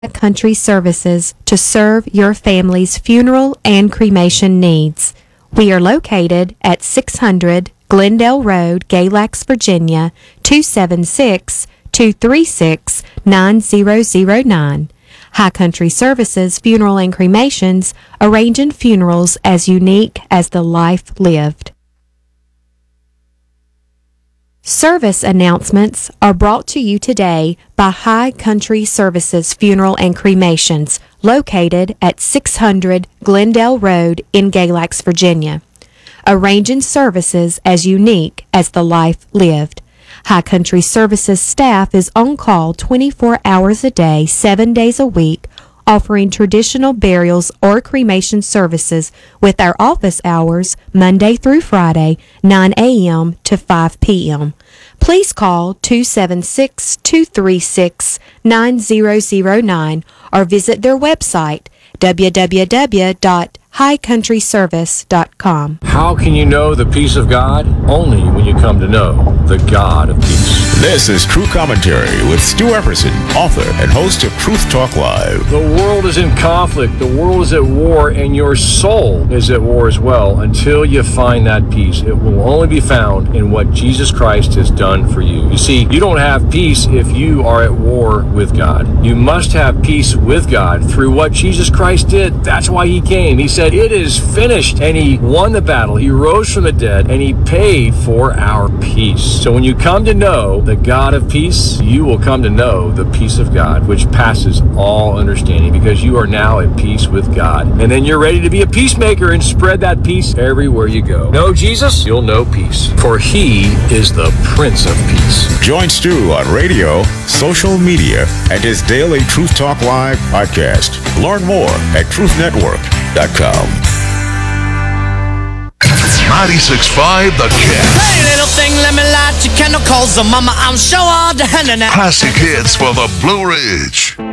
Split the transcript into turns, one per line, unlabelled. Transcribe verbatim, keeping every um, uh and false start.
Country Services to serve your family's funeral and cremation needs. We are located at six hundred Glendale Road, Galax, Virginia, two seven six, two three six, nine zero zero nine. High Country Services Funeral and Cremations, arranging funerals as unique as the life lived. Service announcements are brought to you today by High Country Services Funeral and Cremations, located at six hundred Glendale Road in Galax, Virginia. Arranging services as unique as the life lived. High Country Services staff is on call twenty-four hours a day, seven days a week, offering traditional burials or cremation services with our office hours Monday through Friday, nine a.m. to five p.m. Please call two seven six, two three six, nine zero zero nine or visit their website, w w w dot high country service dot com.
How can you know the peace of God? Only when you come to know the God of peace.
This is True Commentary with Stu Epperson, author and host of Truth Talk Live.
The world is in conflict. The world is at war, and your soul is at war as well. Until you find that peace, it will only be found in what Jesus Christ has done for you. You see, you don't have peace if you are at war with God. You must have peace with God through what Jesus Christ did. That's why he came. He said, "It is finished," and he won the battle. He rose from the dead, and he paid for our peace. So when you come to know the God of peace, you will come to know the peace of God, which passes all understanding, because you are now at peace with God. And then you're ready to be a peacemaker and spread that peace everywhere you go. Know Jesus, you'll know peace, for he is the Prince of Peace.
Join Stu on radio, social media, and his daily Truth Talk Live podcast. Learn more at truth network dot com.
ninety-six point five The Cat.
Hey, little thing, let me light your candle, cause the mama, I'm sure all the hand in that.
Classic hits for the Blue Ridge.